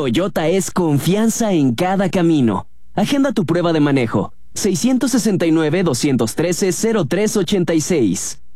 Toyota es confianza en cada camino. Agenda tu prueba de manejo. 669-213-0386.